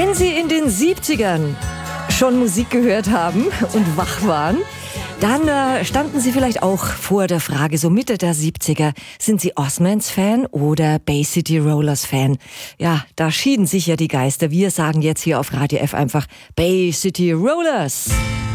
Wenn Sie in den 70ern schon Musik gehört haben und wach waren, dann standen Sie vielleicht auch vor der Frage, so Mitte der 70er, sind Sie Osmonds-Fan oder Bay City Rollers-Fan? Ja, da schieden sich ja die Geister. Wir sagen jetzt hier auf Radio F einfach Bay City Rollers.